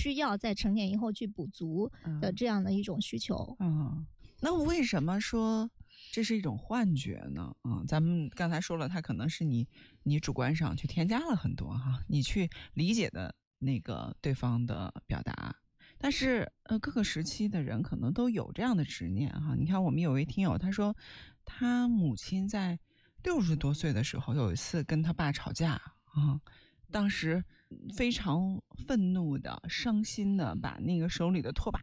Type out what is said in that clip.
需要在成年以后去补足的这样的一种需求。 那为什么说这是一种幻觉呢？咱们刚才说了，它可能是你主观上去添加了很多你去理解的那个对方的表达。但是各个时期的人可能都有这样的执念你看我们有位听友他说，他母亲在60多岁的时候有一次跟他爸吵架当时非常愤怒的、伤心的把那个手里的拖把